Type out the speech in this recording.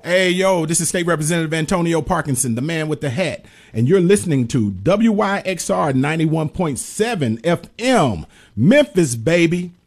Hey, yo, this is State Representative Antonio Parkinson, the man with the hat, and you're listening to WYXR 91.7 FM, Memphis, baby.